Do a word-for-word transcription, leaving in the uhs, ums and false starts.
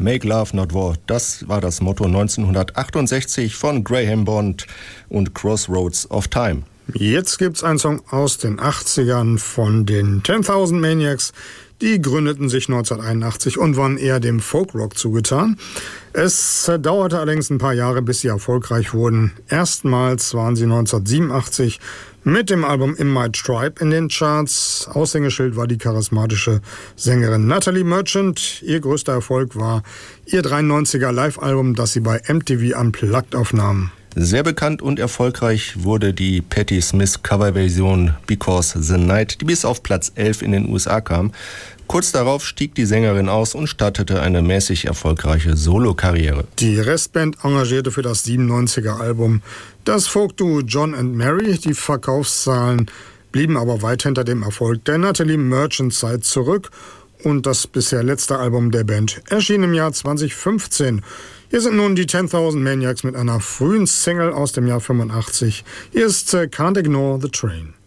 Make Love Not War. Das war das Motto neunzehnhundertachtundsechzig von Graham Bond und Crossroads of Time. Jetzt gibt's einen Song aus den achtzigern von den zehntausend Maniacs. Die gründeten sich neunzehnhunderteinundachtzig und waren eher dem Folkrock zugetan. Es dauerte allerdings ein paar Jahre, bis sie erfolgreich wurden. Erstmals waren sie neunzehnhundertsiebenundachtzig mit dem Album In My Tribe in den Charts. Aushängeschild war die charismatische Sängerin Natalie Merchant. Ihr größter Erfolg war ihr dreiundneunziger Live-Album, das sie bei M T V Unplugged aufnahmen. Sehr bekannt und erfolgreich wurde die Patti Smith Coverversion Because the Night, die bis auf Platz elf in den U S A kam. Kurz darauf stieg die Sängerin aus und startete eine mäßig erfolgreiche Solokarriere. Die Restband engagierte für das siebenundneunziger Album das Folkduo John and Mary. Die Verkaufszahlen blieben aber weit hinter dem Erfolg der Natalie Merchant Zeit zurück. Und das bisher letzte Album der Band erschien im Jahr zweitausendfünfzehn. Hier sind nun die zehntausend Maniacs mit einer frühen Single aus dem Jahr fünfundachtzig. Hier ist Can't Ignore the Train.